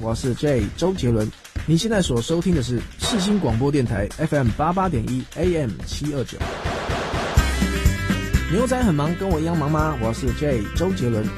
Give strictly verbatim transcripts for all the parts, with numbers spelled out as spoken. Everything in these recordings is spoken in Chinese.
我是 J 周杰伦。你现在所收听的是世新广播电台 F M 八八点一 A M 七二九。牛仔很忙，跟我一样忙吗？我是 J 周杰伦。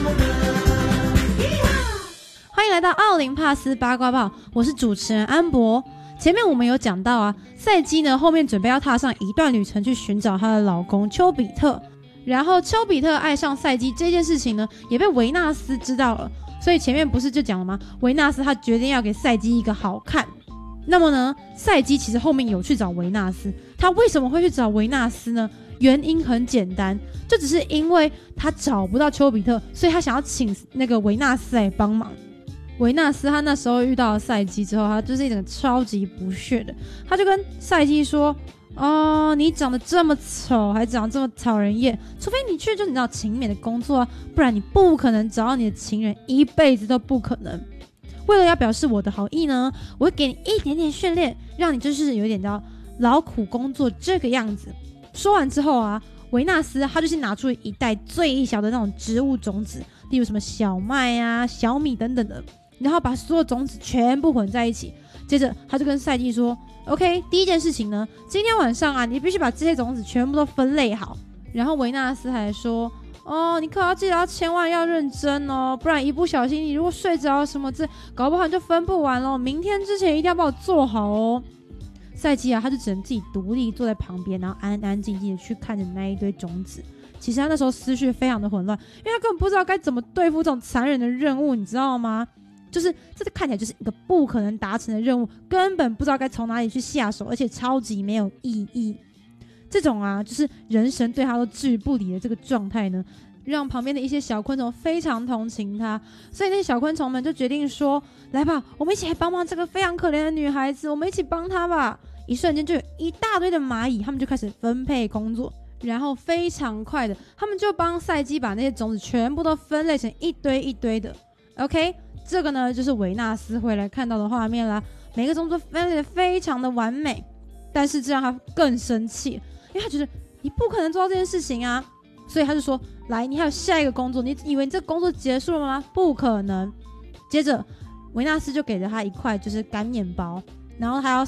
欢迎来到奥林帕斯八卦报，我是主持人安博。前面我们有讲到啊，赛姬呢后面准备要踏上一段旅程去寻找她的老公丘比特，然后丘比特爱上赛姬这件事情呢也被维纳斯知道了，所以前面不是就讲了吗？维纳斯他决定要给赛姬一个好看。那么呢，赛姬其实后面有去找维纳斯，他为什么会去找维纳斯呢？原因很简单，就只是因为他找不到丘比特，所以他想要请那个维纳斯来帮忙。维纳斯他那时候遇到了赛姬之后，他就是一整个超级不屑的，他就跟赛姬说：“哦，你长得这么丑，还长得这么讨人厌，除非你去就你知道勤勉的工作啊，不然你不可能找到你的情人，一辈子都不可能。为了要表示我的好意呢，我会给你一点点训练，让你就是有点叫劳苦工作这个样子。”说完之后啊，维纳斯他就是拿出一袋最小的那种植物种子，例如什么小麦啊、小米等等的，然后把所有种子全部混在一起。接着他就跟赛姬说 OK， 第一件事情呢，今天晚上啊，你必须把这些种子全部都分类好。然后维纳斯还说，哦，你可要记得要千万要认真哦，不然一不小心你如果睡着什么，这搞不好你就分不完了，明天之前一定要帮我做好哦。赛姬啊，他就只能自己独立坐在旁边，然后安安静静的去看着那一堆种子。其实他那时候思绪非常的混乱，因为他根本不知道该怎么对付这种残忍的任务，你知道吗？就是这个看起来就是一个不可能达成的任务，根本不知道该从哪里去下手，而且超级没有意义。这种啊，就是人神对他都置不理的这个状态呢，让旁边的一些小昆虫非常同情他，所以那些小昆虫们就决定说：“来吧，我们一起来帮忙这个非常可怜的女孩子，我们一起帮她吧。”一瞬间就有一大堆的蚂蚁，他们就开始分配工作，然后非常快的，他们就帮赛姬把那些种子全部都分类成一堆一堆的。OK， 这个呢就是维纳斯回来看到的画面啦，每个种子分类的非常的完美，但是这让他更生气，因为他觉得你不可能做到这件事情啊，所以他就说：“来，你还有下一个工作，你以为你这工作结束了吗？不可能。”接着维纳斯就给了他一块就是干面包，然后他要